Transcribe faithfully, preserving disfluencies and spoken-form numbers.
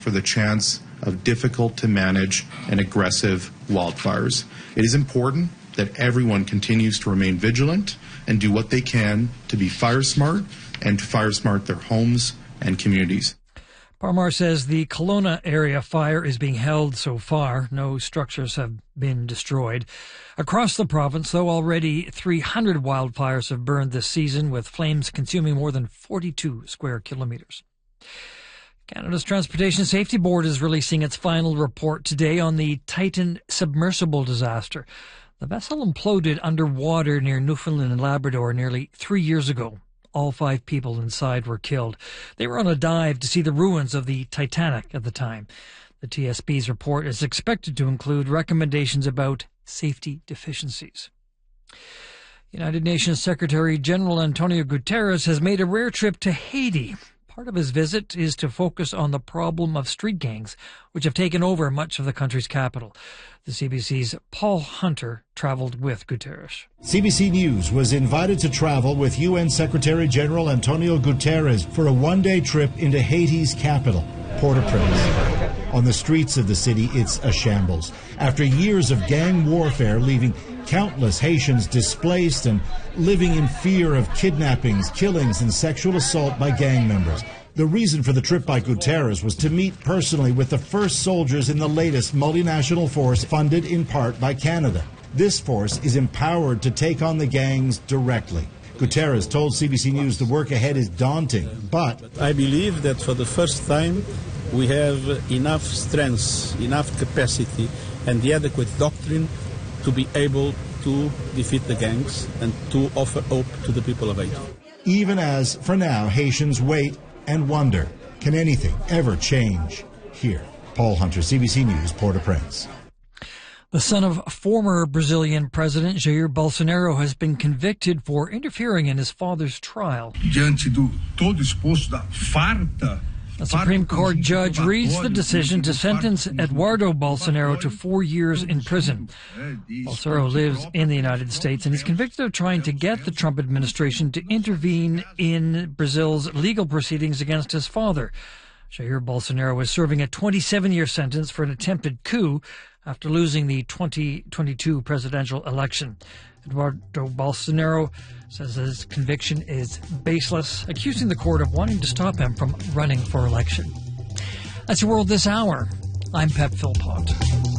for the chance of difficult to manage and aggressive wildfires. It is important that everyone continues to remain vigilant and do what they can to be fire smart and to fire smart their homes and communities. Parmar says the Kelowna area fire is being held so far. No structures have been destroyed. Across the province, though, already three hundred wildfires have burned this season, with flames consuming more than forty-two square kilometres. Canada's Transportation Safety Board is releasing its final report today on the Titan submersible disaster. The vessel imploded underwater near Newfoundland and Labrador nearly three years ago. All five people inside were killed. They were on a dive to see the ruins of the Titanic at the time. The T S B's report is expected to include recommendations about safety deficiencies. United Nations Secretary General Antonio Guterres has made a rare trip to Haiti. Part of his visit is to focus on the problem of street gangs, which have taken over much of the country's capital. The C B C's Paul Hunter traveled with Guterres. C B C News was invited to travel with U N Secretary General Antonio Guterres for a one-day trip into Haiti's capital, Port-au-Prince. On the streets of the city, it's a shambles. After years of gang warfare leaving countless Haitians displaced and living in fear of kidnappings, killings, and sexual assault by gang members. The reason for the trip by Guterres was to meet personally with the first soldiers in the latest multinational force funded in part by Canada. This force is empowered to take on the gangs directly. Guterres told C B C News the work ahead is daunting, but I believe that for the first time we have enough strength, enough capacity, and the adequate doctrine to be able to defeat the gangs and to offer hope to the people of Haiti. Even as, for now, Haitians wait and wonder, can anything ever change here? Paul Hunter, C B C News, Port-au-Prince. The son of former Brazilian President Jair Bolsonaro has been convicted for interfering in his father's trial. Diante do todo exposto da farta. A Supreme Court judge reads the decision to sentence Eduardo Bolsonaro to four years in prison. Bolsonaro lives in the United States and is convicted of trying to get the Trump administration to intervene in Brazil's legal proceedings against his father. Jair Bolsonaro was serving a twenty-seven year sentence for an attempted coup after losing the twenty twenty-two presidential election. Eduardo Bolsonaro says his conviction is baseless, accusing the court of wanting to stop him from running for election. That's your world this hour. I'm Pep Philpott.